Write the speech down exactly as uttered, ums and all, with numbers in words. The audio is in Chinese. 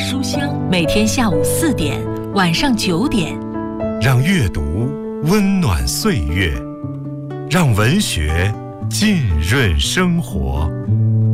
书香，每天下午四点，晚上九点， 让阅读温暖岁月，让文学浸润生活。